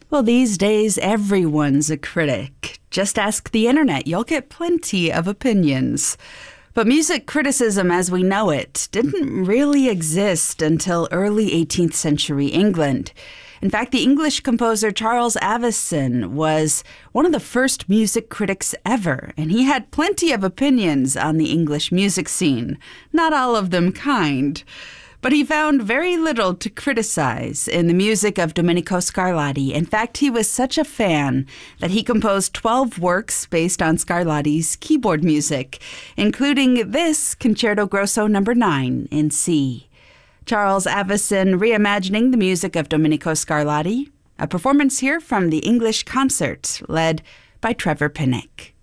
Well, these days, everyone's a critic. Just ask the internet. You'll get plenty of opinions. But music criticism as we know it didn't really exist until early 18th century England. In fact, the English composer Charles Avison was one of the first music critics ever, and he had plenty of opinions on the English music scene, not all of them kind. But he found very little to criticize in the music of Domenico Scarlatti. In fact, he was such a fan that he composed 12 works based on Scarlatti's keyboard music, including this Concerto Grosso No. 9 in C. Charles Avison reimagining the music of Domenico Scarlatti. A performance here from the English Concert, led by Trevor Pinnock.